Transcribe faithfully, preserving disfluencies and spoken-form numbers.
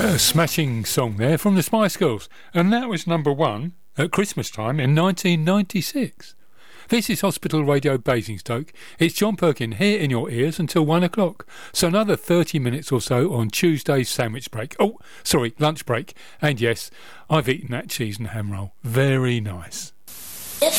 A smashing song there from the Spice Girls, and that was number one at Christmas time in nineteen ninety-six. This is Hospital Radio Basingstoke. It's John Perkin here in your ears until one o'clock. So another thirty minutes or so on Tuesday's sandwich break. Oh, sorry, lunch break. And yes, I've eaten that cheese and ham roll. Very nice.